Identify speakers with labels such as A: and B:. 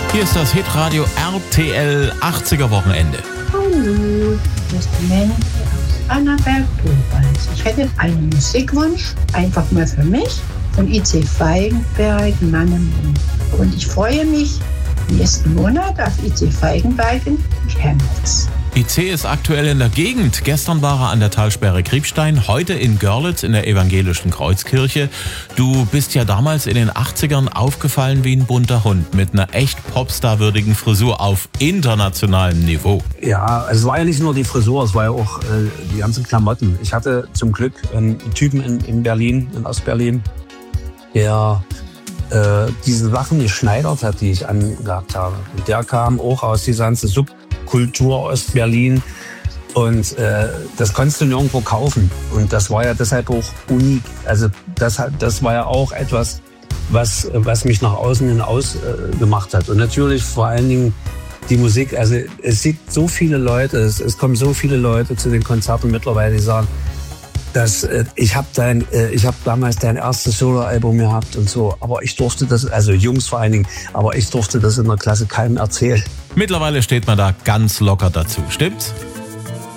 A: Hier ist das Hitradio RTL 80er Wochenende.
B: Hallo, das ist die Melanie aus Annaberg-Buchholz. Ich hätte einen Musikwunsch, einfach mal für mich, von IC Feigenberg, Mann im Mund. Und ich freue mich nächsten Monat auf IC Feigenberg in Chemnitz.
A: IC ist aktuell in der Gegend. Gestern war er an der Talsperre Kriebstein, heute in Görlitz in der evangelischen Kreuzkirche. Du bist ja damals in den 80ern aufgefallen wie ein bunter Hund mit einer echt Popstar-würdigen Frisur auf internationalem Niveau.
C: Ja, es war ja nicht nur die Frisur, es war ja auch die ganzen Klamotten. Ich hatte zum Glück einen Typen in Berlin, in Ostberlin, der diese Sachen geschneidert hat, die ich angehabt habe. Und der kam auch aus dieser ganzen Subkultur Ostberlin und das konntest du nirgendwo kaufen. Und das war ja deshalb auch unik. Also das war ja auch etwas, was mich nach außen hin ausgemacht hat. Und natürlich vor allen Dingen die Musik. Also es sieht so viele Leute, es kommen so viele Leute zu den Konzerten mittlerweile, die sagen, ich habe damals dein erstes Soloalbum gehabt und so, aber ich durfte das, also Jungs vor allen Dingen, aber ich durfte das in der Klasse keinem erzählen.
A: Mittlerweile steht man da ganz locker dazu, stimmt's?